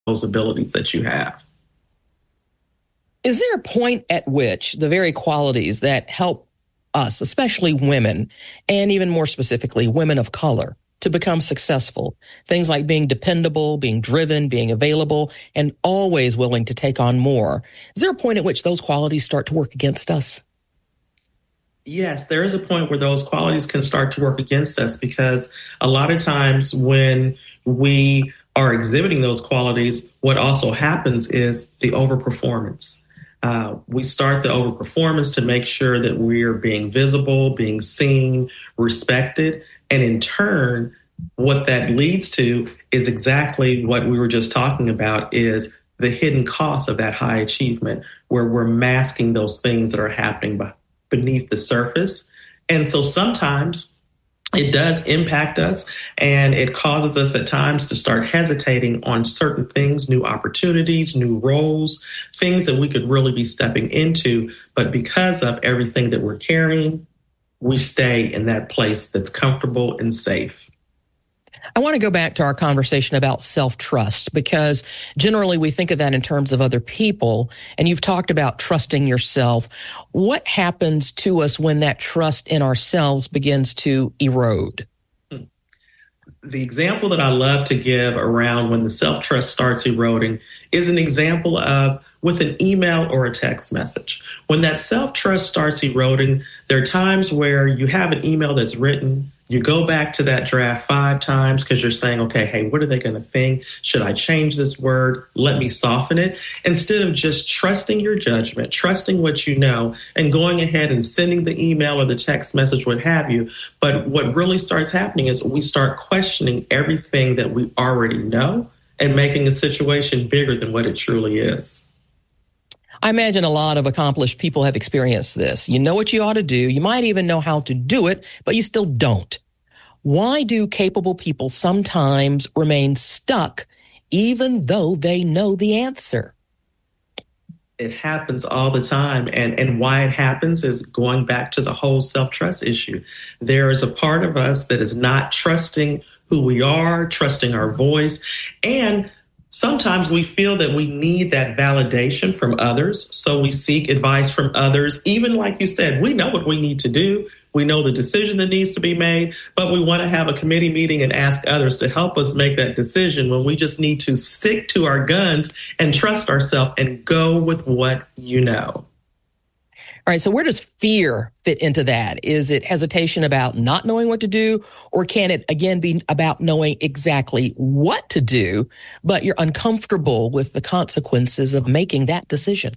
those abilities that you have. Is there a point at which the very qualities that help us, especially women, and even more specifically, women of color, to become successful, things like being dependable, being driven, being available, and always willing to take on more, is there a point at which those qualities start to work against us? Yes, there is a point where those qualities can start to work against us, because a lot of times when we are exhibiting those qualities, what also happens is the overperformance. We start the overperformance to make sure that we're being visible, being seen, respected. And in turn, what that leads to is exactly what we were just talking about, is the hidden cost of that high achievement, where we're masking those things that are happening beneath the surface. And so sometimes it does impact us, and it causes us at times to start hesitating on certain things, new opportunities, new roles, things that we could really be stepping into. But because of everything that we're carrying, we stay in that place that's comfortable and safe. I want to go back to our conversation about self-trust, because generally we think of that in terms of other people, and you've talked about trusting yourself. What happens to us when that trust in ourselves begins to erode? The example that I love to give around when the self-trust starts eroding is an example of with an email or a text message. When that self-trust starts eroding, there are times where you have an email that's written, you go back to that draft 5 times because you're saying, okay, hey, what are they going to think? Should I change this word? Let me soften it. Instead of just trusting your judgment, trusting what you know, and going ahead and sending the email or the text message, what have you. But what really starts happening is we start questioning everything that we already know and making a situation bigger than what it truly is. I imagine a lot of accomplished people have experienced this. You know what you ought to do. You might even know how to do it, but you still don't. Why do capable people sometimes remain stuck even though they know the answer? It happens all the time. And why it happens is going back to the whole self-trust issue. There is a part of us that is not trusting who we are, trusting our voice, and sometimes we feel that we need that validation from others, so we seek advice from others. Even like you said, we know what we need to do. We know the decision that needs to be made, but we want to have a committee meeting and ask others to help us make that decision when we just need to stick to our guns and trust ourselves and go with what you know. All right, so where does fear fit into that? Is it hesitation about not knowing what to do, or can it, again, be about knowing exactly what to do, but you're uncomfortable with the consequences of making that decision?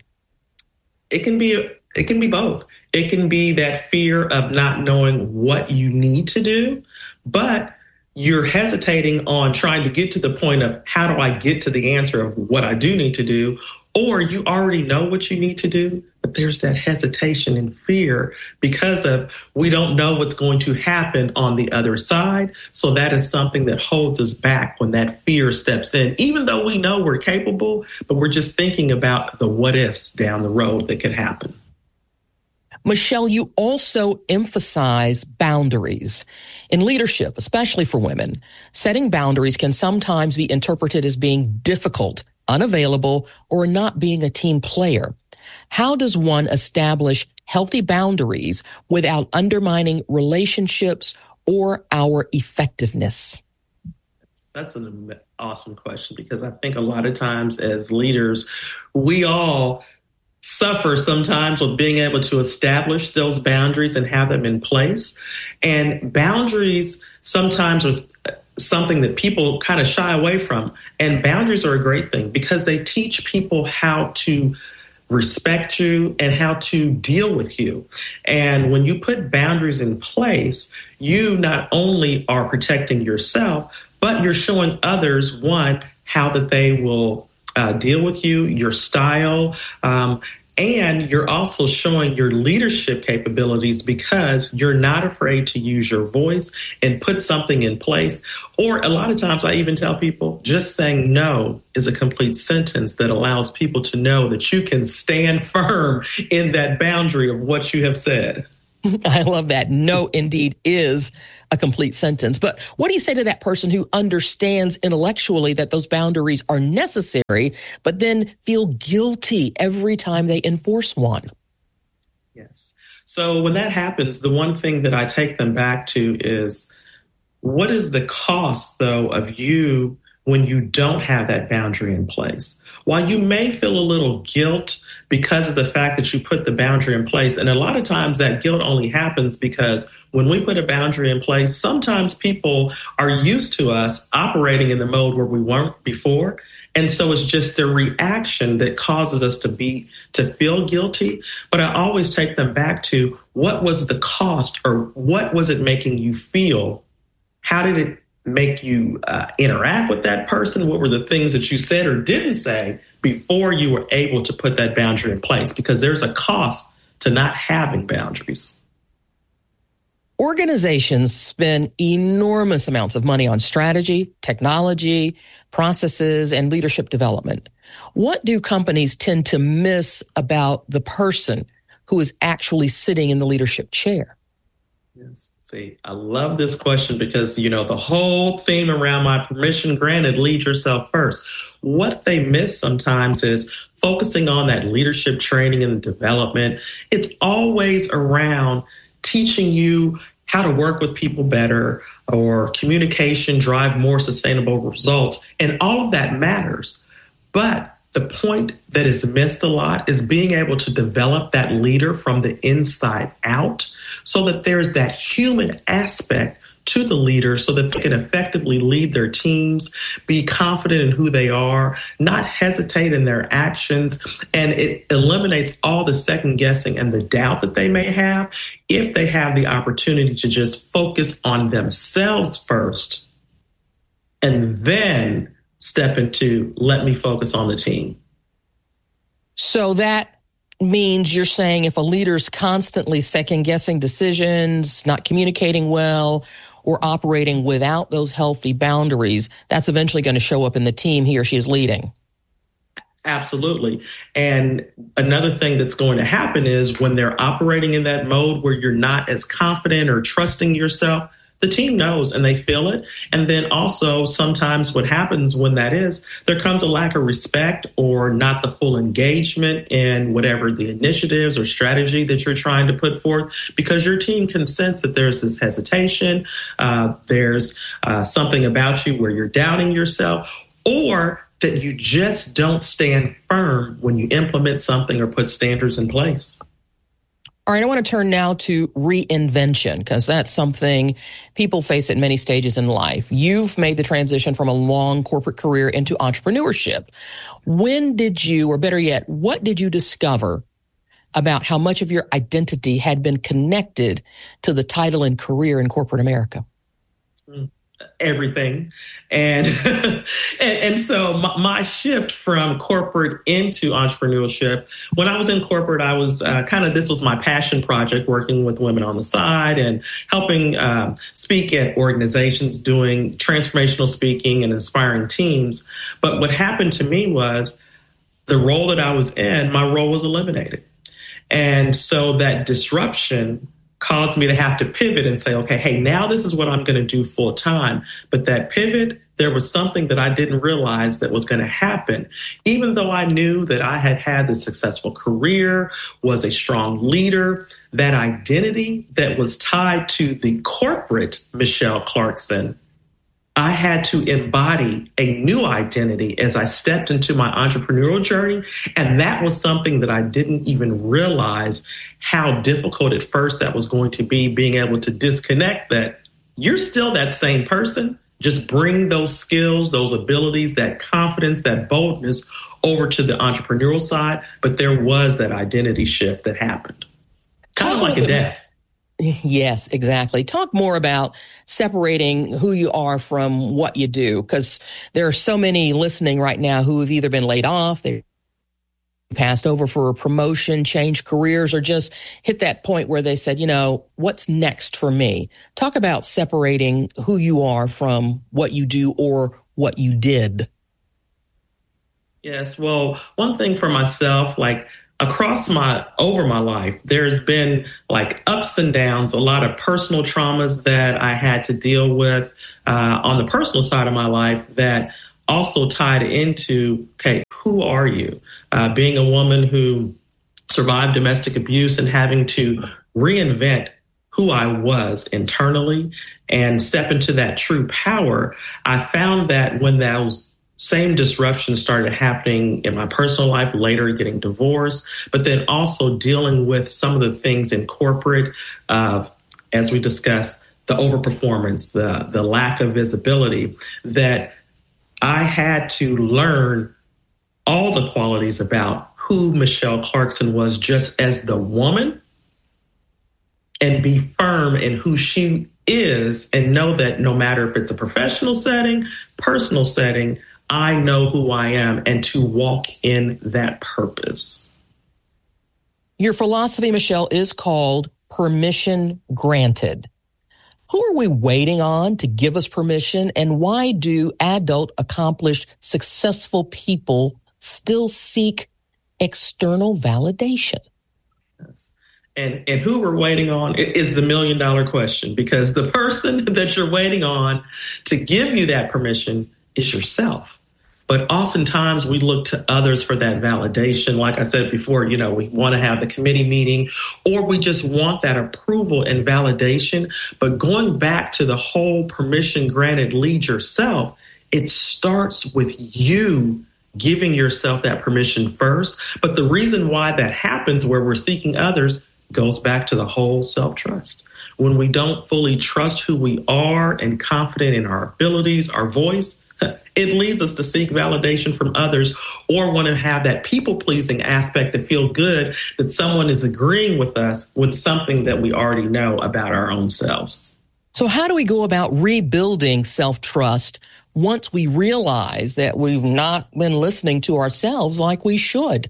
It can be both. It can be that fear of not knowing what you need to do, but you're hesitating on trying to get to the point of how do I get to the answer of what I do need to do, or you already know what you need to do, but there's that hesitation and fear because of we don't know what's going to happen on the other side. So that is something that holds us back when that fear steps in, even though we know we're capable, but we're just thinking about the what ifs down the road that could happen. Michelle, you also emphasize boundaries. In leadership, especially for women, setting boundaries can sometimes be interpreted as being difficult, unavailable, or not being a team player. How does one establish healthy boundaries without undermining relationships or our effectiveness? That's an awesome question, because I think a lot of times as leaders, we all suffer sometimes with being able to establish those boundaries and have them in place. And boundaries sometimes are something that people kind of shy away from. And boundaries are a great thing because they teach people how to respect you and how to deal with you. And when you put boundaries in place, you not only are protecting yourself, but you're showing others, one, how that they will deal with you, your style, and you're also showing your leadership capabilities because you're not afraid to use your voice and put something in place. Or a lot of times I even tell people just saying no is a complete sentence that allows people to know that you can stand firm in that boundary of what you have said. I love that. No, indeed, is a complete sentence. But what do you say to that person who understands intellectually that those boundaries are necessary, but then feel guilty every time they enforce one? Yes. So when that happens, the one thing that I take them back to is, what is the cost, though, of you when you don't have that boundary in place? While you may feel a little guilt because of the fact that you put the boundary in place, and a lot of times that guilt only happens because when we put a boundary in place, sometimes people are used to us operating in the mode where we weren't before. And so it's just the reaction that causes us to feel guilty. But I always take them back to, what was the cost, or what was it making you feel? How did it make you interact with that person? What were the things that you said or didn't say before you were able to put that boundary in place? Because there's a cost to not having boundaries. Organizations spend enormous amounts of money on strategy, technology, processes, and leadership development. What do companies tend to miss about the person who is actually sitting in the leadership chair? Yes. See, I love this question because, the whole theme around my permission granted, lead yourself first. What they miss sometimes is focusing on that leadership training and development. It's always around teaching you how to work with people better, or communication, drive more sustainable results. And all of that matters. But the point that is missed a lot is being able to develop that leader from the inside out, so that there's that human aspect to the leader, so that they can effectively lead their teams, be confident in who they are, not hesitate in their actions. And it eliminates all the second guessing and the doubt that they may have if they have the opportunity to just focus on themselves first and then step into, let me focus on the team. So that means you're saying if a leader's constantly second guessing decisions, not communicating well, or operating without those healthy boundaries, that's eventually going to show up in the team he or she is leading. Absolutely. And another thing that's going to happen is when they're operating in that mode where you're not as confident or trusting yourself, the team knows and they feel it. And then also sometimes what happens when that is, there comes a lack of respect or not the full engagement in whatever the initiatives or strategy that you're trying to put forth, because your team can sense that there's this hesitation. There's something about you where you're doubting yourself, or that you just don't stand firm when you implement something or put standards in place. All right, I want to turn now to reinvention, because that's something people face at many stages in life. You've made the transition from a long corporate career into entrepreneurship. When did you, or better yet, what did you discover about how much of your identity had been connected to the title and career in corporate America? Everything. And and so my shift from corporate into entrepreneurship, when I was in corporate, I was this was my passion project, working with women on the side and helping speak at organizations, doing transformational speaking and inspiring teams. But what happened to me was the role that I was in, my role was eliminated. And so that disruption caused me to have to pivot and say, okay, hey, now this is what I'm going to do full time. But that pivot, there was something that I didn't realize that was going to happen. Even though I knew that I had had the successful career, was a strong leader, that identity that was tied to the corporate Michelle Clarkson, I had to embody a new identity as I stepped into my entrepreneurial journey. And that was something that I didn't even realize how difficult at first that was going to be, being able to disconnect that you're still that same person. Just bring those skills, those abilities, that confidence, that boldness over to the entrepreneurial side. But there was that identity shift that happened, kind of like a death. Yes, exactly. Talk more about separating who you are from what you do, because there are so many listening right now who have either been laid off, they passed over for a promotion, changed careers, or just hit that point where they said, what's next for me? Talk about separating who you are from what you do or what you did. Yes. Well, one thing for myself, like over my life, there's been like ups and downs, a lot of personal traumas that I had to deal with on the personal side of my life that also tied into, okay, who are you? Being a woman who survived domestic abuse and having to reinvent who I was internally and step into that true power, I found that when those same disruptions started happening in my personal life, later getting divorced, but then also dealing with some of the things in corporate, as we discussed, the overperformance, the lack of visibility, that I had to learn all the qualities about who Michelle Clarkson was just as the woman and be firm in who she is and know that no matter if it's a professional setting, personal setting, I know who I am and to walk in that purpose. Your philosophy, Michelle, is called Permission Granted. Who are we waiting on to give us permission, and why do adult, accomplished, successful people still seek external validation? Yes. And who we're waiting on is the $1 million question, because the person that you're waiting on to give you that permission is yourself. But oftentimes we look to others for that validation. Like I said before, we want to have the committee meeting, or we just want that approval and validation. But going back to the whole permission granted, lead yourself, it starts with you giving yourself that permission first. But the reason why that happens where we're seeking others goes back to the whole self-trust. When we don't fully trust who we are and confident in our abilities, our voice, it leads us to seek validation from others or want to have that people-pleasing aspect to feel good that someone is agreeing with us with something that we already know about our own selves. So how do we go about rebuilding self-trust once we realize that we've not been listening to ourselves like we should?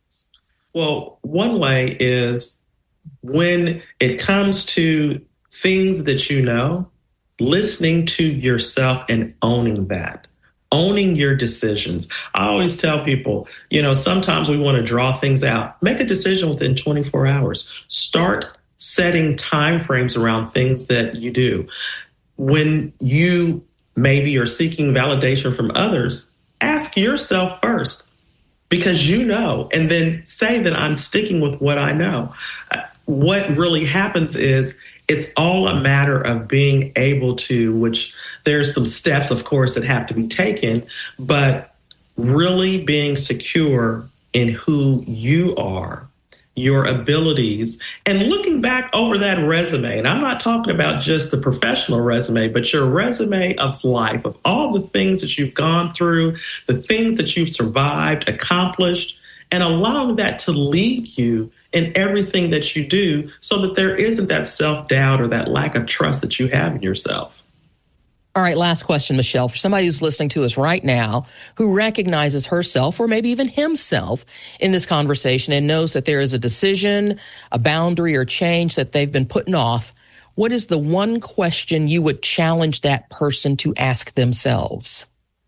Well, one way is when it comes to things that you know, listening to yourself and owning that, owning your decisions. I always tell people, sometimes we want to draw things out. Make a decision within 24 hours. Start setting timeframes around things that you do. When you maybe are seeking validation from others, ask yourself first, because you know, and then say that I'm sticking with what I know. What really happens is it's all a matter of being able to, which there's some steps, of course, that have to be taken, but really being secure in who you are, your abilities, and looking back over that resume. And I'm not talking about just the professional resume, but your resume of life, of all the things that you've gone through, the things that you've survived, accomplished, and allowing that to lead you in everything that you do so that there isn't that self-doubt or that lack of trust that you have in yourself. All right, last question, Michelle. For somebody who's listening to us right now who recognizes herself or maybe even himself in this conversation and knows that there is a decision, a boundary, or change that they've been putting off, what is the one question you would challenge that person to ask themselves?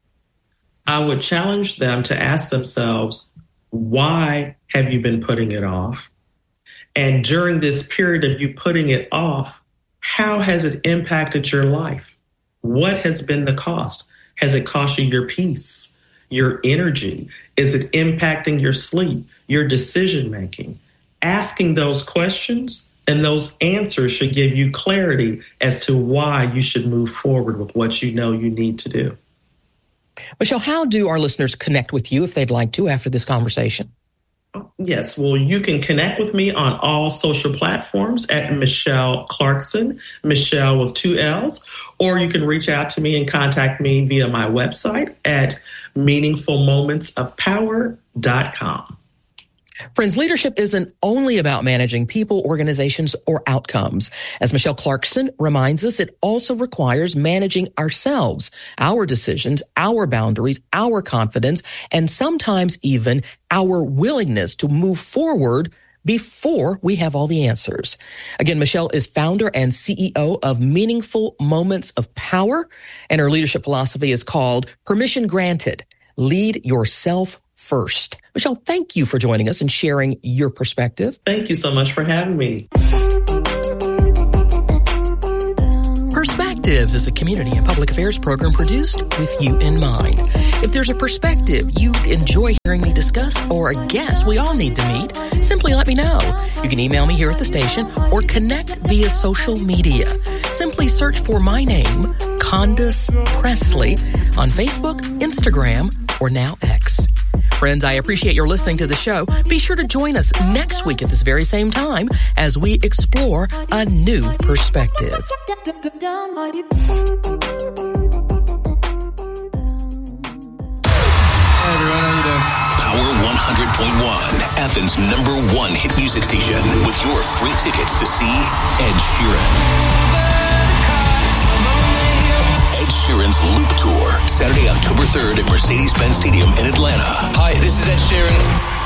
I would challenge them to ask themselves, why have you been putting it off? And during this period of you putting it off, how has it impacted your life? What has been the cost? Has it cost you your peace, your energy? Is it impacting your sleep, your decision making? Asking those questions and those answers should give you clarity as to why you should move forward with what you know you need to do. Michelle, how do our listeners connect with you if they'd like to after this conversation? Yes, well, you can connect with me on all social platforms at Michelle Clarkson, Michelle with 2 L's, or you can reach out to me and contact me via my website at meaningfulmomentsofpower.com. Friends, leadership isn't only about managing people, organizations, or outcomes. As Michelle Clarkson reminds us, it also requires managing ourselves, our decisions, our boundaries, our confidence, and sometimes even our willingness to move forward before we have all the answers. Again, Michelle is founder and CEO of Meaningful Moments of Power, and her leadership philosophy is called Permission Granted. Lead yourself first. Michelle, thank you for joining us and sharing your perspective. Thank you so much for having me. Perspectives is a community and public affairs program produced with you in mind. If there's a perspective you'd enjoy hearing me discuss or a guest we all need to meet, simply let me know. You can email me here at the station or connect via social media. Simply search for my name, Condace Pressley, on Facebook, Instagram, or now X. Friends, I appreciate your listening to the show. Be sure to join us next week at this very same time as we explore a new perspective. Power 100.1, Athens' #1 hit music station, with your free tickets to see Ed Sheeran. Ed Sheeran's Loop Tour, Saturday, October 3rd at Mercedes-Benz Stadium in Atlanta. Hi, this is Ed Sheeran.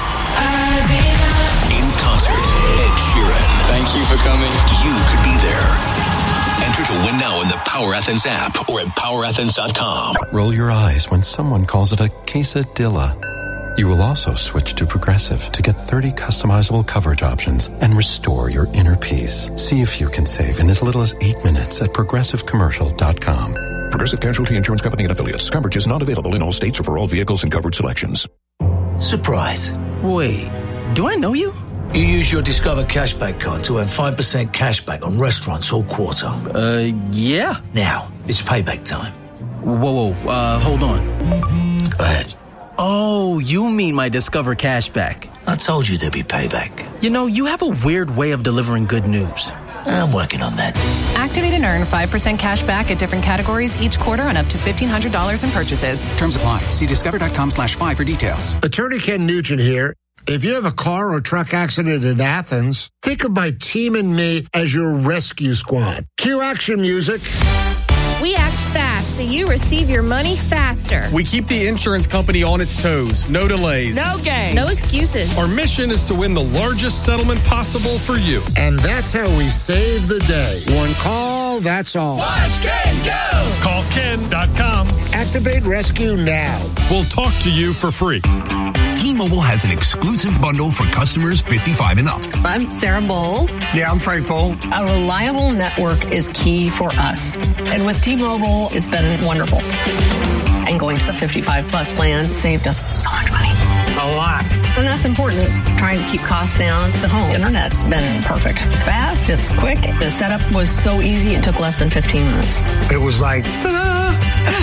In concert, Ed Sheeran. Thank you for coming. You could be there. Enter to win now in the Power Athens app or at powerathens.com. Roll your eyes when someone calls it a quesadilla. You will also switch to Progressive to get 30 customizable coverage options and restore your inner peace. See if you can save in as little as 8 minutes at progressivecommercial.com. Progressive Casualty Insurance Company and Affiliates. Coverage is not available in all states or for all vehicles and covered selections. Surprise. Wait, do I know you? You use your Discover Cashback card to earn 5% cashback on restaurants all quarter. Yeah. Now, it's payback time. Whoa, hold on. Go ahead. Oh, you mean my Discover Cashback. I told you there'd be payback. You know, you have a weird way of delivering good news. I'm working on that. Activate and earn 5% cash back at different categories each quarter on up to $1,500 in purchases. Terms apply. See discover.com/5 for details. Attorney Ken Nugent here. If you have a car or truck accident in Athens, think of my team and me as your rescue squad. Cue action music. We act fast so you receive your money faster. We keep the insurance company on its toes. No delays. No games. No excuses. Our mission is to win the largest settlement possible for you. And that's how we save the day. One call, that's all. Watch Ken go! Call Ken.com. Activate rescue now. We'll talk to you for free. T-Mobile has an exclusive bundle for customers 55 and up. I'm Sarah Bowl. Yeah, I'm Frank Bowl. A reliable network is key for us. And with T-Mobile, it's been wonderful. And going to the 55 plus plan saved us so much money. A lot. And that's important. Trying to keep costs down. The home internet's been perfect. It's fast. It's quick. The setup was so easy. It took less than 15 minutes. It was like, ta-da!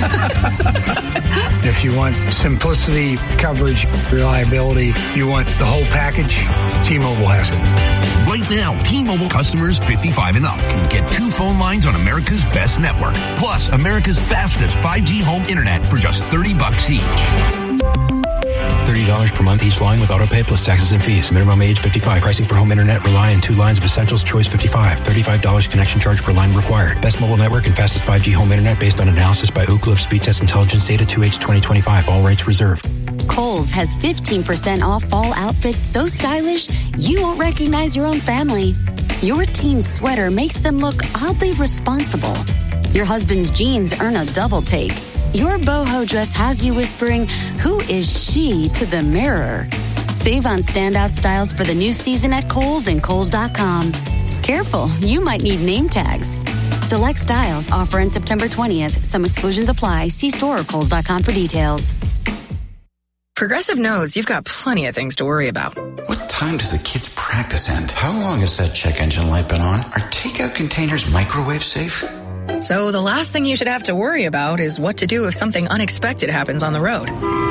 If you want simplicity, coverage, reliability, you want the whole package, T-Mobile has it. Right now, T-Mobile customers 55 and up can get 2 phone lines on America's best network, plus America's fastest 5G home internet for just $30 each. $30 per month each line with autopay plus taxes and fees. Minimum age 55. Pricing for home internet rely on 2 lines of Essentials Choice 55. $35 connection charge per line required. Best mobile network and fastest 5G home internet based on analysis by Ookla of Speed Test Intelligence Data 2H 2025. All rates reserved. Kohl's has 15% off fall outfits so stylish you won't recognize your own family. Your teen's sweater makes them look oddly responsible. Your husband's jeans earn a double take. Your boho dress has you whispering, "Who is she?" to the mirror. Save on standout styles for the new season at Kohl's and Kohl's.com. Careful, you might need name tags. Select styles offer on September 20th. Some exclusions apply. See store or Kohl's.com for details. Progressive knows you've got plenty of things to worry about. What time does the kids' practice end? How long has that check engine light been on? Are takeout containers microwave safe? So the last thing you should have to worry about is what to do if something unexpected happens on the road.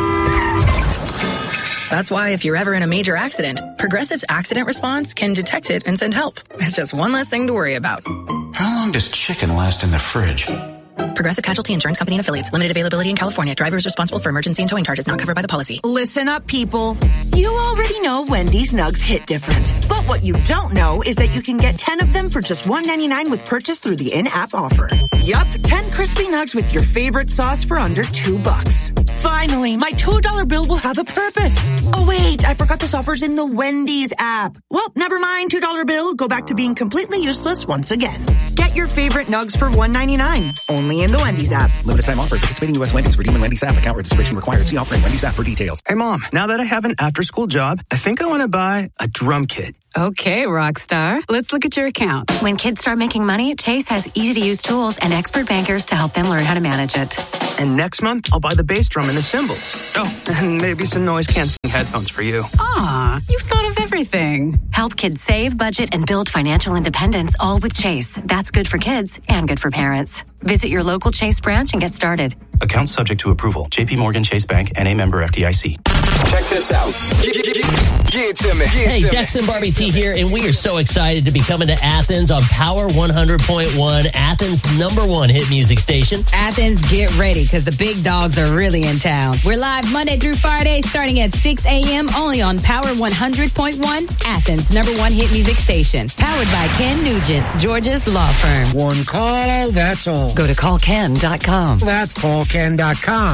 That's why if you're ever in a major accident, Progressive's accident response can detect it and send help. It's just one less thing to worry about. How long does chicken last in the fridge? Progressive Casualty Insurance Company and Affiliates. Limited availability in California. Driver is responsible for emergency and towing charges not covered by the policy. Listen up, people. You already know Wendy's Nugs hit different. But what you don't know is that you can get 10 of them for just $1.99 with purchase through the in-app offer. Yup, 10 crispy nugs with your favorite sauce for under $2. Finally, my $2 bill will have a purpose. Oh, wait, I forgot this offer's in the Wendy's app. Well, never mind, $2 bill. Go back to being completely useless once again. Get your favorite nugs for $1.99. Only in in the Wendy's app. Limited time offer. Participating U.S. Wendy's. Redeem in Wendy's app. Account registration required. See offer in Wendy's app for details. Hey, Mom, now that I have an after-school job, I think I want to buy a drum kit. Okay, Rockstar. Let's look at your account. When kids start making money, Chase has easy-to-use tools and expert bankers to help them learn how to manage it. And next month, I'll buy the bass drum and the cymbals. Oh, and maybe some noise-canceling headphones for you. Aw, you've thought of everything. Help kids save, budget, and build financial independence, all with Chase. That's good for kids and good for parents. Visit your local Chase branch and get started. Account subject to approval. J.P. Morgan Chase Bank, N.A. member FDIC. Check this out. Get to me. Hey, Dex and Barbie T here, and we are so excited to be coming to Athens on Power 100.1, Athens' #1 hit music station. Athens, get ready, because the big dogs are really in town. We're live Monday through Friday, starting at 6 a.m. only on Power 100.1, Athens' #1 hit music station. Powered by Ken Nugent, Georgia's law firm. One call, that's all. Go to callken.com. That's callken.com.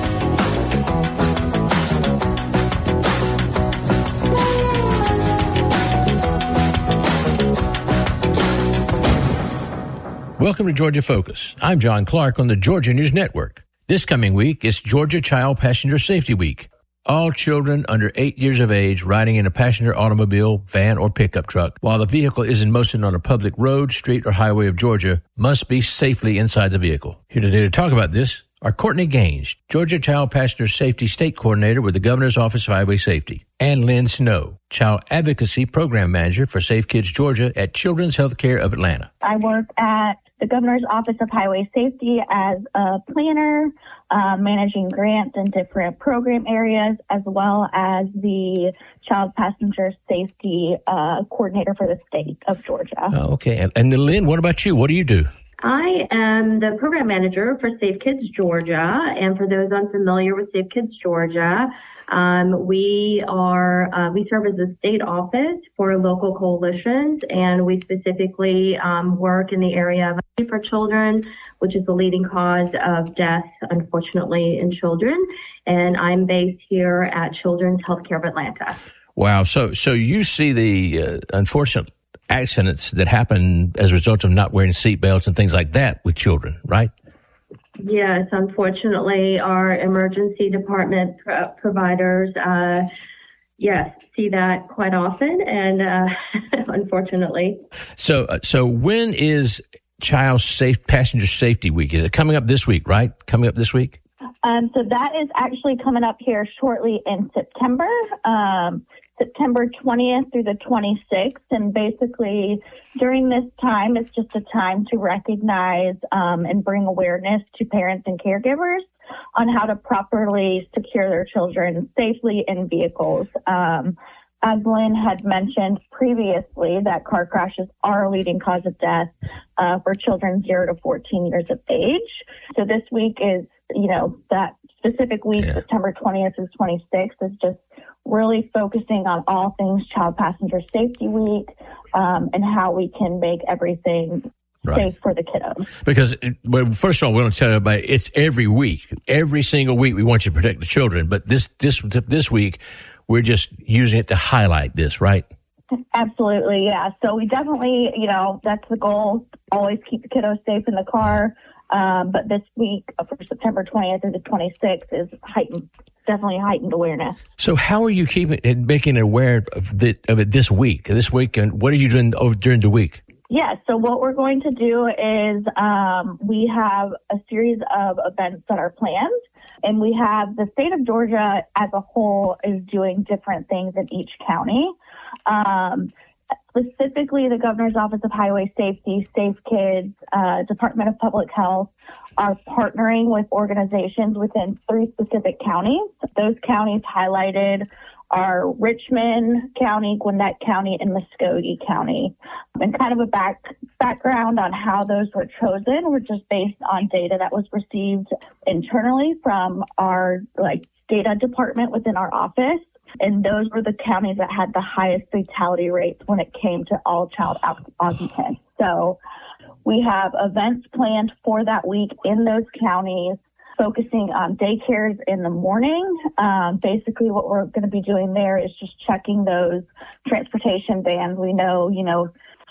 Welcome to Georgia Focus. I'm John Clark on the Georgia News Network. This coming week is Georgia Child Passenger Safety Week. All children under 8 years of age riding in a passenger automobile, van, or pickup truck while the vehicle is in motion on a public road, street, or highway of Georgia must be safely inside the vehicle. Here today to talk about this are Courtney Gaines, Georgia Child Passenger Safety State Coordinator with the Governor's Office of Highway Safety, and Lynn Snow, Child Advocacy Program Manager for Safe Kids Georgia at Children's Healthcare of Atlanta. I work at the Governor's Office of Highway Safety as a planner, managing grants in different program areas, as well as the Child Passenger Safety Coordinator for the state of Georgia. Oh, okay. And Lynn, what about you? What do you do? I am the program manager for Safe Kids Georgia, and for those unfamiliar with Safe Kids Georgia, we serve as a state office for local coalitions, and we specifically work in the area of for children, which is the leading cause of death, unfortunately, in children. And I'm based here at Children's Healthcare of Atlanta. Wow. So you see the unfortunate accidents that happen as a result of not wearing seatbelts and things like that with children, right? Yes, unfortunately, our emergency department providers, see that quite often, and unfortunately. So when is Child Passenger Safety Week? Is it coming up this week, right? Coming up this week? So that is actually coming up here shortly in September. September 20th through the 26th. And basically during this time, it's just a time to recognize and bring awareness to parents and caregivers on how to properly secure their children safely in vehicles. As Lynn had mentioned previously, that car crashes are a leading cause of death for children 0 to 14 years of age. So this week is, that specific week, September 20th through 26th, is just really focusing on all things Child Passenger Safety Week and how we can make everything safe for the kiddos. Because, first of all, we want to tell everybody it's every week. Every single week we want you to protect the children. But this week, we're just using it to highlight this, right? Absolutely, yeah. So we definitely, that's the goal, always keep the kiddos safe in the car. But this week, for September 20th through the 26th, is definitely heightened awareness. So how are you making it aware of it this week? And what are you doing during the week? Yeah, so what we're going to do is we have a series of events that are planned, and we have the state of Georgia as a whole is doing different things in each county. Specifically, the Governor's Office of Highway Safety, Safe Kids, Department of Public Health are partnering with organizations within 3 specific counties. Those counties highlighted are Richmond County, Gwinnett County, and Muskogee County. And kind of a background on how those were chosen were just based on data that was received internally from our data department within our office. And those were the counties that had the highest fatality rates when it came to all child occupants. So we have events planned for that week in those counties, focusing on daycares in the morning. Basically what we're going to be doing there is just checking those transportation vans. We know,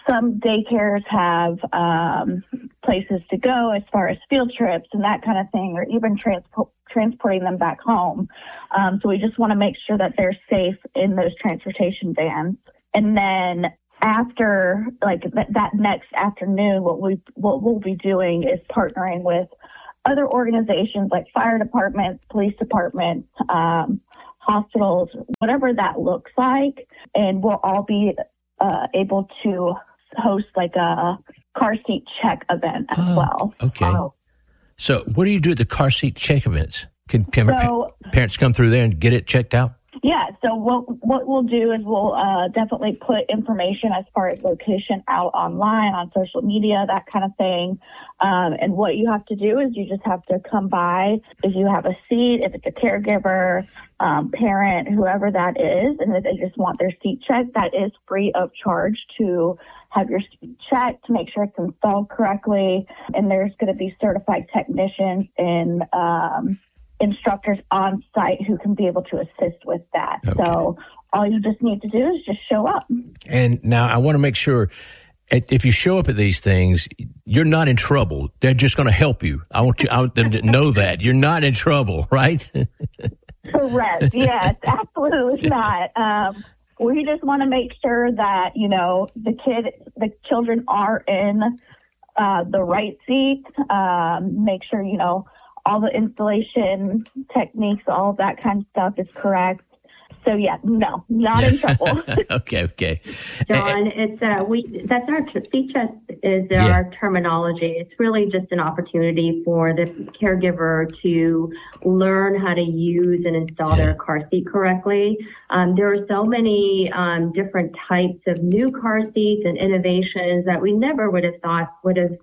some daycares have places to go as far as field trips and that kind of thing, or even transporting them back home. So we just want to make sure that they're safe in those transportation vans. And then after, like that next afternoon, what we'll be doing is partnering with other organizations like fire departments, police departments, hospitals, whatever that looks like, and we'll all be able to host like a car seat check event as well. Okay. So what do you do at the car seat check events? Can parents come through there and get it checked out? Yeah, so what we'll do is we'll definitely put information as far as location out online, on social media, that kind of thing. And what you have to do is you just have to come by if you have a seat, if it's a caregiver, parent, whoever that is, and if they just want their seat checked, that is free of charge to have your seat checked to make sure it's installed correctly. And there's going to be certified technicians and instructors on site who can be able to assist with that. Okay. So all you just need to do is just show up. And now I want to make sure if you show up at these things, you're not in trouble. They're just going to help you. I want them to know that you're not in trouble, right? Correct. Yes, absolutely not. We just want to make sure that, the children are in the right seat. Make sure, all the installation techniques, all of that kind of stuff is correct. So yeah, no, not in trouble. Okay. John, it's that's our seat check is our terminology. It's really just an opportunity for the caregiver to learn how to use and install their car seat correctly. There are so many different types of new car seats and innovations that we never would have thought would have,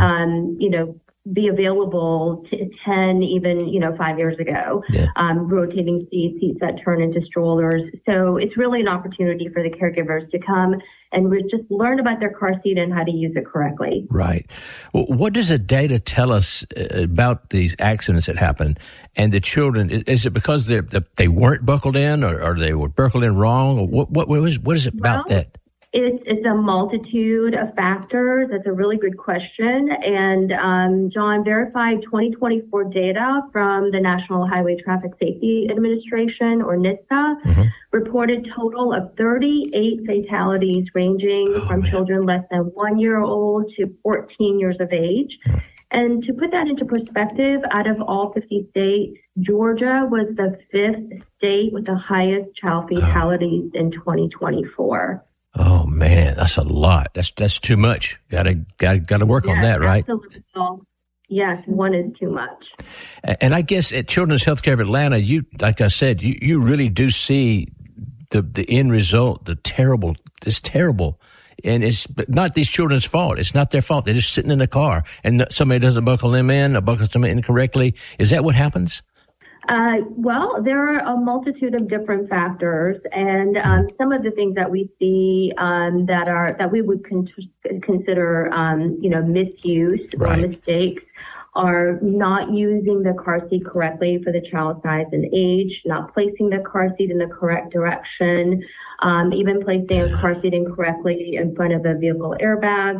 be available 10, even, 5 years ago. Rotating seats that turn into strollers. So it's really an opportunity for the caregivers to come and just learn about their car seat and how to use it correctly. Right. Well, what does the data tell us about these accidents that happen and the children? Is it because they weren't buckled in or they were buckled in wrong? Or what is it about that? It's a multitude of factors. That's a really good question. And John, verified 2024 data from the National Highway Traffic Safety Administration, or NHTSA, reported total of 38 fatalities ranging from children less than 1 year old to 14 years of age. And to put that into perspective, out of all 50 states, Georgia was the 5th state with the highest child fatalities in 2024. Oh man, that's a lot. That's too much. Got to work on that, right? Absolutely. Yes, one is too much. And I guess at Children's Healthcare of Atlanta, like I said, you really do see the end result. It's terrible, and it's not these children's fault. It's not their fault. They're just sitting in the car, and somebody doesn't buckle them in, or buckles them in incorrectly. Is that what happens? Well, there are a multitude of different factors, and some of the things that we see that we would consider, misuse or mistakes are not using the car seat correctly for the child's size and age, not placing the car seat in the correct direction, even placing a car seat incorrectly in front of a vehicle airbag.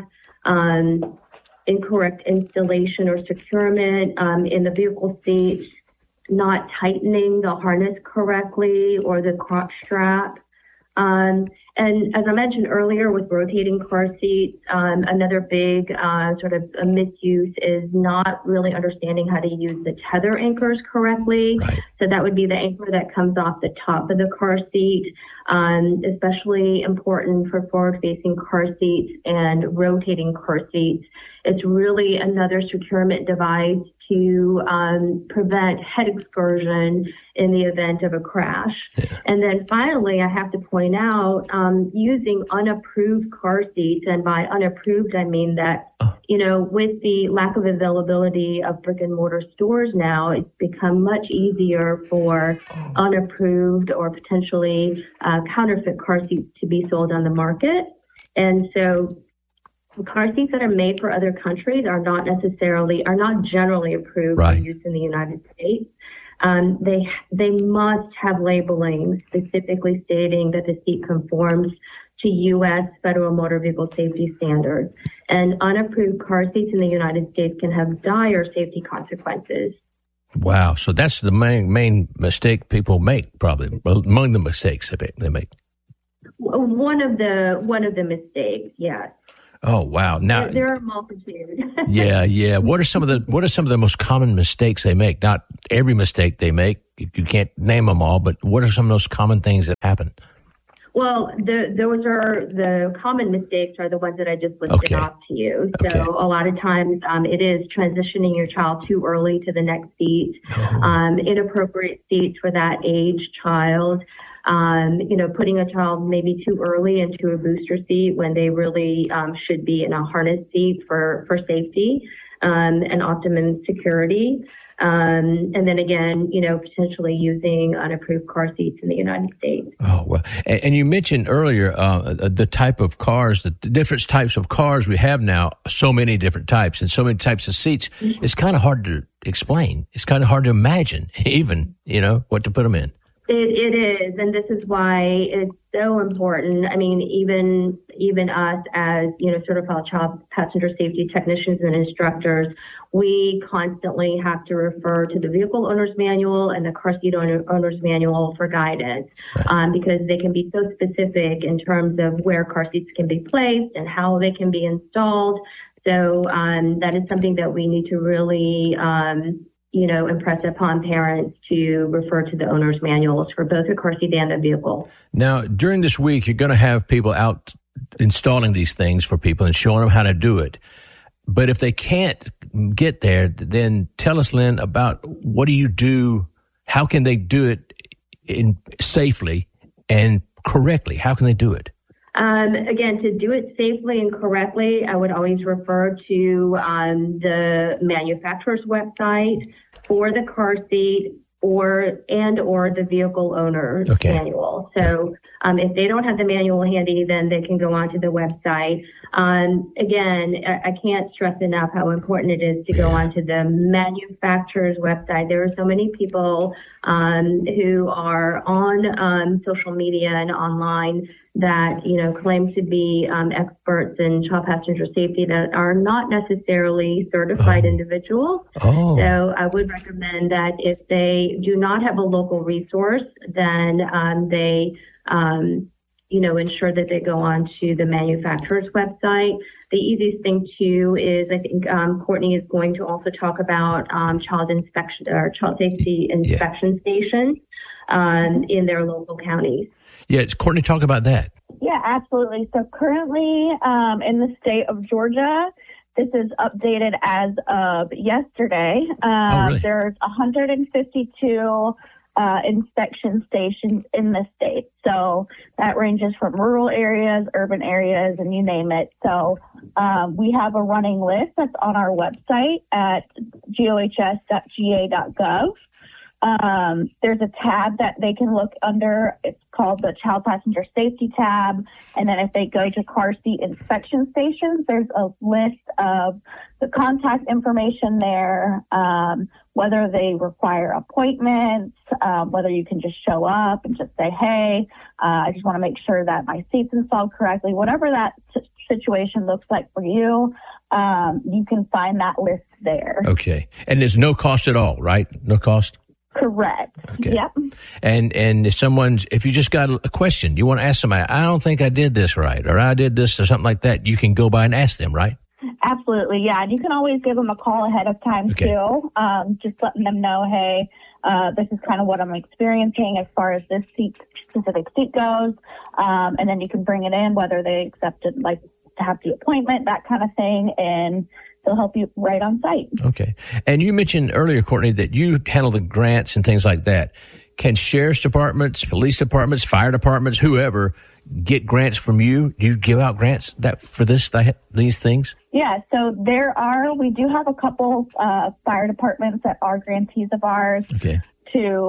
Incorrect installation or securement in the vehicle seat, not tightening the harness correctly or the crotch strap. And as I mentioned earlier with rotating car seats, another big sort of a misuse is not really understanding how to use the tether anchors correctly. Right. So that would be the anchor that comes off the top of the car seat, especially important for forward-facing car seats and rotating car seats. It's really another securement device to prevent head excursion in the event of a crash. Yeah. And then finally, I have to point out, using unapproved car seats, and by unapproved, I mean that, with the lack of availability of brick and mortar stores now, it's become much easier for unapproved or potentially counterfeit car seats to be sold on the market. And so car seats that are made for other countries are not generally approved for use in the United States. They must have labeling specifically stating that the seat conforms to U.S. federal motor vehicle safety standards. And unapproved car seats in the United States can have dire safety consequences. Wow. So that's the main mistake people make, probably, among the mistakes they make. One of the mistakes, yes. Oh, wow. Now there are multitudes. Yeah. What are some of the most common mistakes they make? Not every mistake they make. You can't name them all, but what are some of those common things that happen? Well, those are the common mistakes are the ones that I just listed off to you. So a lot of times it is transitioning your child too early to the next seat, inappropriate seats for that age child, putting a child maybe too early into a booster seat when they really should be in a harness seat for safety and optimum security. And then again, potentially using unapproved car seats in the United States. Oh, well. And you mentioned earlier the type of cars, the different types of cars we have now, so many different types and so many types of seats. It's kind of hard to explain. It's kind of hard to imagine even, what to put them in. It is, and this is why it's so important. I mean, even us as, certified child passenger safety technicians and instructors, we constantly have to refer to the vehicle owner's manual and the car seat owner's manual for guidance, because they can be so specific in terms of where car seats can be placed and how they can be installed. So that is something that we need to really impress upon parents to refer to the owner's manuals for both the car seat and the vehicle. Now, during this week, you're going to have people out installing these things for people and showing them how to do it. But if they can't get there, then tell us, Lynn, about what do you do? How can they do it safely and correctly? How can they do it? Again, to do it safely and correctly, I would always refer to the manufacturer's website for the car seat or the vehicle owner's manual. So if they don't have the manual handy, then they can go onto the website. Again, I can't stress enough how important it is to go onto the manufacturer's website. There are so many people who are on social media and online that, claim to be experts in child passenger safety that are not necessarily certified individuals. So I would recommend that if they do not have a local resource, then they ensure that they go on to the manufacturer's website. The easiest thing too is I think Courtney is going to also talk about child safety inspection stations in their local counties. Yeah, Courtney, talk about that. Yeah, absolutely. So currently in the state of Georgia, this is updated as of yesterday. Really? There's 152 inspection stations in the state. So that ranges from rural areas, urban areas, and you name it. So we have a running list that's on our website at gohs.ga.gov. There's a tab that they can look under. It's called the Child Passenger Safety tab. And then if they go to car seat inspection stations, there's a list of the contact information there, whether they require appointments, whether you can just show up and just say, hey, I just want to make sure that my seat's installed correctly. Whatever that situation looks like for you, you can find that list there. Okay. And there's no cost at all, right? No cost? Correct. Okay. Yep. And if you just got a question, you want to ask somebody, I don't think I did this right, or I did this or something like that, you can go by and ask them, right? Absolutely, yeah. And you can always give them a call ahead of time too, just letting them know, hey, this is kind of what I'm experiencing as far as this specific seat goes. And then you can bring it in, whether they accepted, like, to have the appointment, that kind of thing, and they'll help you right on site. Okay. And you mentioned earlier, Courtney, that you handle the grants and things like that. Can sheriff's departments, police departments, fire departments, whoever, get grants from you? Do you give out grants for these things? Yeah, so we do have a couple fire departments that are grantees of ours to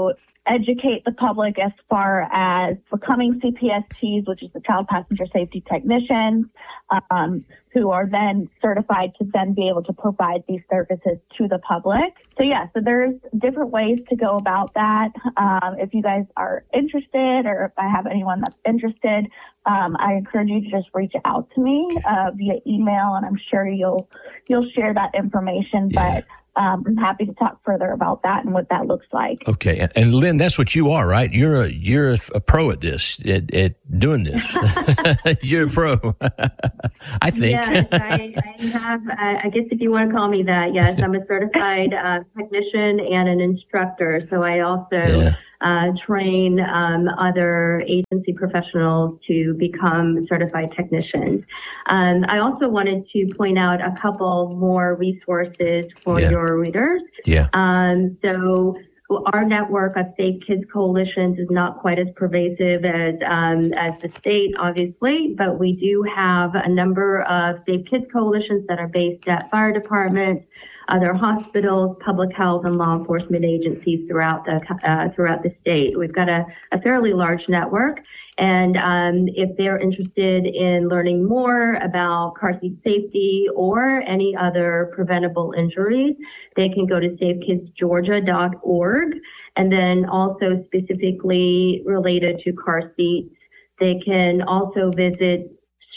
educate the public as far as becoming CPSTs, which is the Child Passenger Safety Technicians, who are then certified to then be able to provide these services to the public. So there's different ways to go about that. If you guys are interested, or if I have anyone that's interested, I encourage you to just reach out to me via email, and I'm sure you'll share that information. Yeah. But I'm happy to talk further about that and what that looks like. Okay, and Lynn, that's what you are, right? You're a pro at this, at doing this. You're a pro, I think. Yes, I have. I guess if you want to call me that, yes, I'm a certified technician and an instructor. So I also train other agency professionals to become certified technicians. I also wanted to point out a couple more resources for your readers. Yeah. So our network of Safe Kids Coalitions is not quite as pervasive as the state, obviously, but we do have a number of Safe Kids Coalitions that are based at fire departments, other hospitals, public health, and law enforcement agencies throughout the state. We've got a fairly large network, and if they're interested in learning more about car seat safety or any other preventable injuries, they can go to safekidsgeorgia.org, and then also specifically related to car seats, they can also visit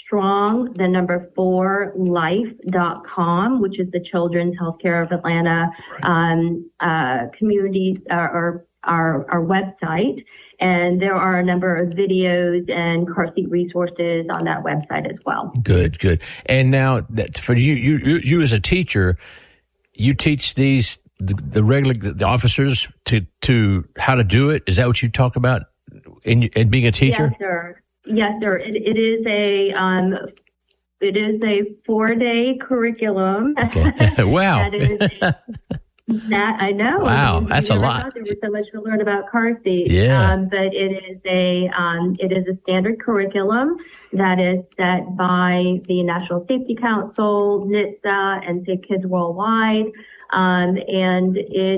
strong4life.com, which is the Children's Healthcare of Atlanta community, or our website. And there are a number of videos and car seat resources on that website as well. Good. And now, for you as a teacher, you teach the officers to how to do it. Is that what you talk about in being a teacher? Yes, sir. Yes, sir. It is a 4-day curriculum. Okay. Wow. I know. Wow, that's a lot. There was so much to learn about car seats. Yeah. But it is a standard curriculum that is set by the National Safety Council, NHTSA, and Safe Kids Worldwide. And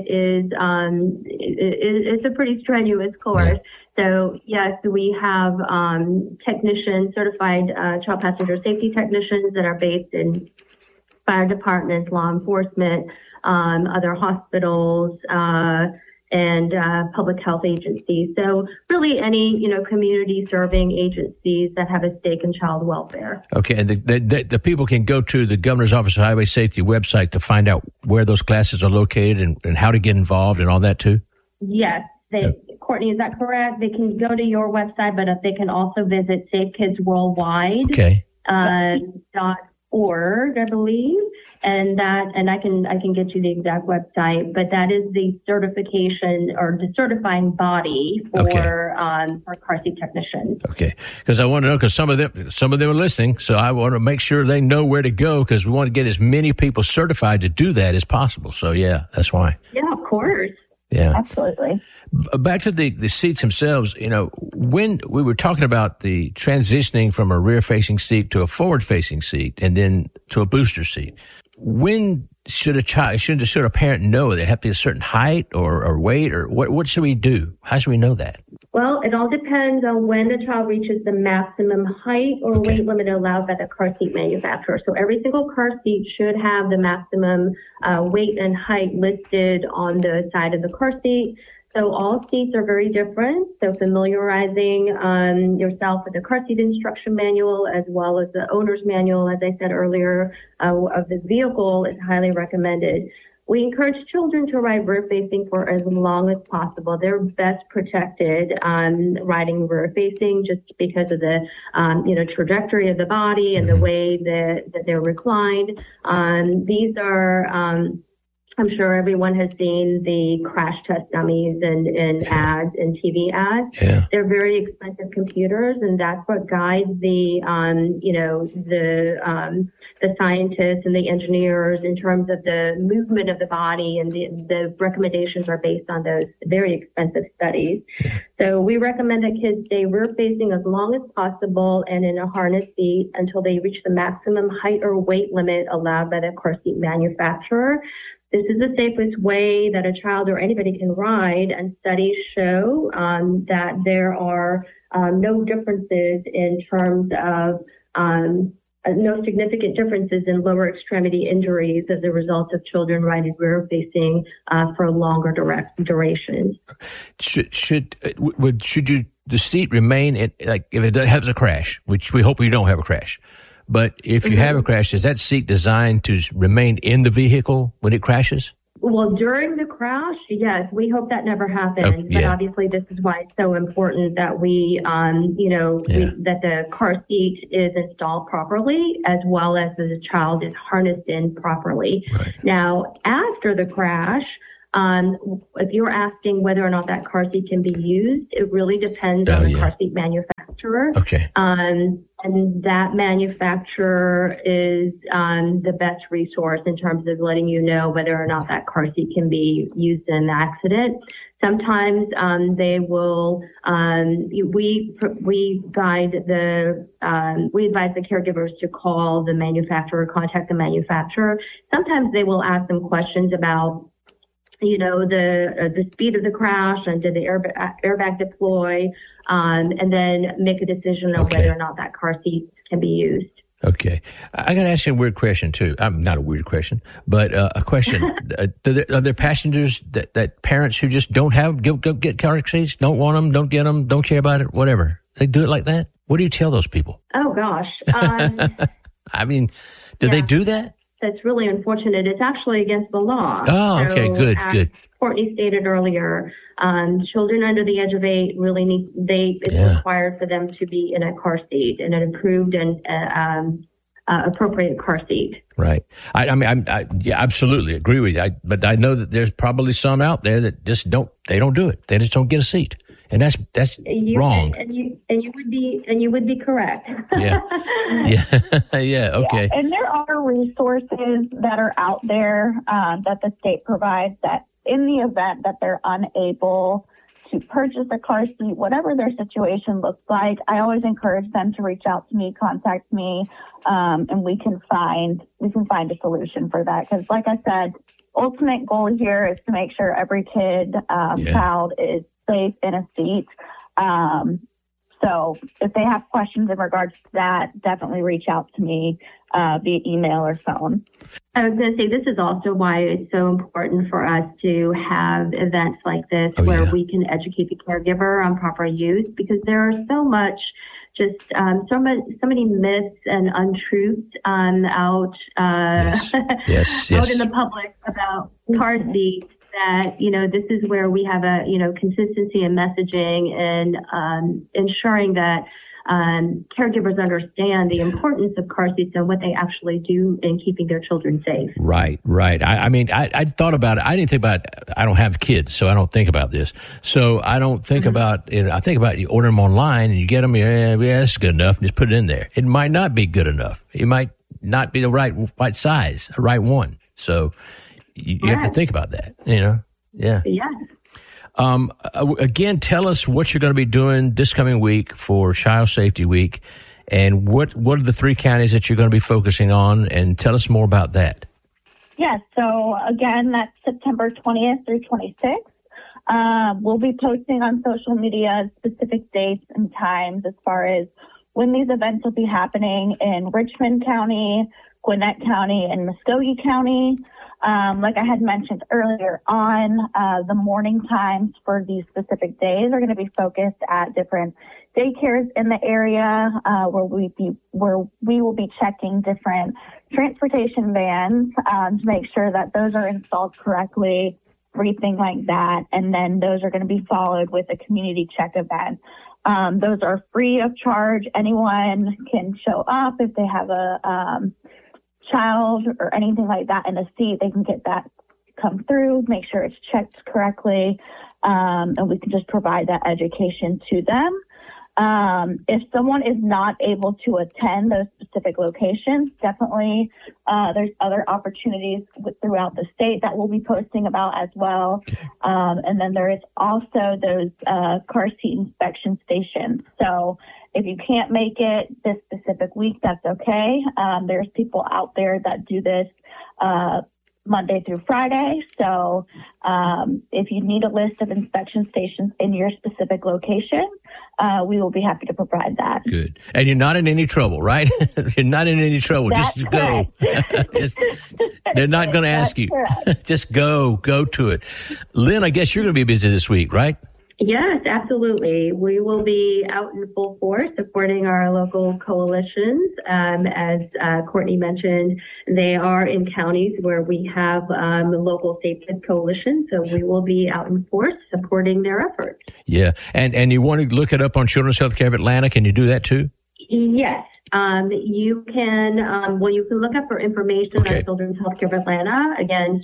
it's a pretty strenuous course. Yeah. So yes, we have technicians, certified child passenger safety technicians that are based in fire departments, law enforcement, other hospitals, and public health agencies. So really any, community serving agencies that have a stake in child welfare. Okay, and the people can go to the Governor's Office of Highway Safety website to find out where those classes are located and how to get involved and all that too? Yes. Courtney, is that correct? They can go to your website, but they can also visit Safe Kids Worldwide. Okay. .org, I believe, and I can get you the exact website, but that is the certification or the certifying body for car seat technicians. Okay, because I want to know, because some of them are listening, so I want to make sure they know where to go, because we want to get as many people certified to do that as possible. So yeah, that's why. Yeah, of course. Yeah, absolutely. Back to the seats themselves, when we were talking about the transitioning from a rear-facing seat to a forward-facing seat and then to a booster seat, when should a parent know they have to be a certain height or weight, or what should we do? How should we know that? Well, it all depends on when the child reaches the maximum height or weight limit allowed by the car seat manufacturer. So every single car seat should have the maximum weight and height listed on the side of the car seat. So all seats are very different. So familiarizing yourself with the car seat instruction manual as well as the owner's manual, as I said earlier, of this vehicle is highly recommended. We encourage children to ride rear-facing for as long as possible. They're best protected riding rear-facing just because of the, trajectory of the body and the way that they're reclined. These are, I'm sure everyone has seen the crash test dummies and ads and TV ads. Yeah. They're very expensive computers, and that's what guides the scientists and the engineers in terms of the movement of the body, and the recommendations are based on those very expensive studies. So we recommend that kids stay rear-facing as long as possible and in a harness seat until they reach the maximum height or weight limit allowed by the car seat manufacturer. This is the safest way that a child or anybody can ride, and studies show that there are no differences in terms of no significant differences in lower extremity injuries as a result of children riding rear facing for longer durations. Should the seat remain like if it has a crash, which we hope you don't have a crash, but if you have a crash, is that seat designed to remain in the vehicle when it crashes? Well, during the crash, yes, we hope that never happens. But obviously, this is why it's so important that that the car seat is installed properly, as well as the child is harnessed in properly. Right. Now, after the crash, if you're asking whether or not that car seat can be used, it really depends on the car seat manufacturer. Okay. And that manufacturer is the best resource in terms of letting you know whether or not that car seat can be used in an accident. Sometimes they will. We advise the caregivers to call the manufacturer, contact the manufacturer. Sometimes they will ask them questions about, the speed of the crash and did the airbag deploy, and then make a decision on whether or not that car seat can be used. Okay. I got to ask you a weird question, too. Not a weird question, but a question. Are there passengers that parents who just don't get car seats, don't want them, don't get them, don't care about it, whatever? They do it like that? What do you tell those people? Oh, gosh. I mean, do they do that? That's really unfortunate. It's actually against the law. Oh, okay, good. Courtney stated earlier, children under the age of 8 really it's required for them to be in a car seat, in an approved and appropriate car seat. Right. I absolutely agree with you. But I know that there's probably some out there that just don't do it. They just don't get a seat. And that's wrong. And you would be correct. Yeah. Yeah. Okay. Yeah. And there are resources that are out there that the state provides that in the event that they're unable to purchase a car seat, whatever their situation looks like, I always encourage them to reach out to me, contact me, and we can find a solution for that. Because like I said, ultimate goal here is to make sure every kid, child is safe in a seat. So if they have questions in regards to that, definitely reach out to me via email or phone. I was going to say, this is also why it's so important for us to have events like this where we can educate the caregiver on proper use, because there are so many myths and untruths out out in the public about car seats. That, this is where we have a, consistency in messaging and ensuring that caregivers understand the importance of car seats and what they actually do in keeping their children safe. Right. I thought about it. I didn't think about it. I don't have kids, so I don't think about this. So I don't think about it. I think about you order them online and you get them. Yeah, that's good enough. Just put it in there. It might not be good enough. It might not be the right size, the right one. So you have to think about that, Yeah. Again, tell us what you're going to be doing this coming week for Child Safety Week, and what are the 3 counties that you're going to be focusing on, and tell us more about that. Yes. So again, that's September 20th through 26th. We'll be posting on social media specific dates and times as far as when these events will be happening in Richmond County, Gwinnett County, and Muskogee County. Like I had mentioned earlier on, the morning times for these specific days are going to be focused at different daycares in the area, where we will be checking different transportation vans to make sure that those are installed correctly, everything like that. And then those are going to be followed with a community check event. Those are free of charge. Anyone can show up if they have a child or anything like that in a seat. They can get that come through, make sure it's checked correctly, and we can just provide that education to them. If someone is not able to attend those specific locations, definitely there's other opportunities throughout the state that we'll be posting about as well. And then there is also those car seat inspection stations. So if you can't make it this specific week, that's okay. There's people out there that do this Monday through Friday. So if you need a list of inspection stations in your specific location, we will be happy to provide that. Good. And you're not in any trouble, right? You're not in any trouble. That's Just go. They're not going to ask you. Just go to it. Lynn, I guess you're going to be busy this week, right? Yes, absolutely. We will be out in full force supporting our local coalitions. As Courtney mentioned, they are in counties where we have local Safe Kids coalitions, so we will be out in force supporting their efforts. Yeah, and you want to look it up on Children's Healthcare of Atlanta. Can you do that too? Yes. You can, you can look up for information on Children's Healthcare of Atlanta. Again,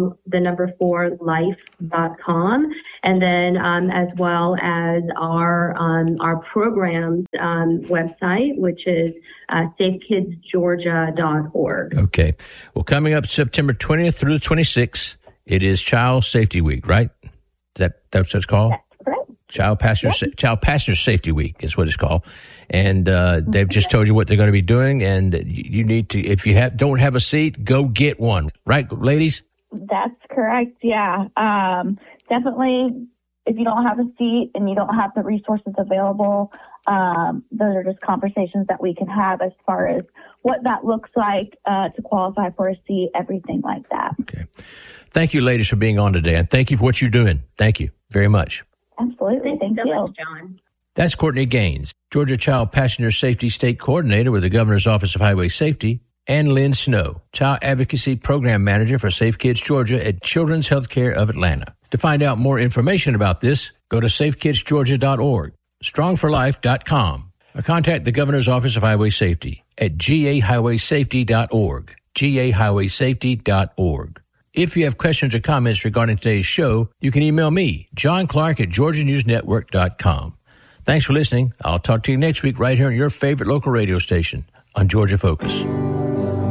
strong4life.com. And then, as well as our programs, website, which is, safekidsgeorgia.org. Okay. Well, coming up September 20th through the 26th, it is Child Safety Week, right? That's what it's called? Child Passenger Safety Week is what it's called. And they've just told you what they're going to be doing. And you need to, if you don't have a seat, go get one. Right, ladies? That's correct. Yeah. Definitely, if you don't have a seat and you don't have the resources available, those are just conversations that we can have as far as what that looks like to qualify for a seat, everything like that. Okay. Thank you, ladies, for being on today. And thank you for what you're doing. Thank you very much. Absolutely. Thank you. Much, John. That's Courtney Gaines, Georgia Child Passenger Safety State Coordinator with the Governor's Office of Highway Safety, and Lynn Snow, Child Advocacy Program Manager for Safe Kids Georgia at Children's Healthcare of Atlanta. To find out more information about this, go to safekidsgeorgia.org, strongforlife.com, or contact the Governor's Office of Highway Safety at gahighwaysafety.org, gahighwaysafety.org. If you have questions or comments regarding today's show, you can email me, John Clark at GeorgiaNewsNetwork.com. Thanks for listening. I'll talk to you next week right here on your favorite local radio station on Georgia Focus.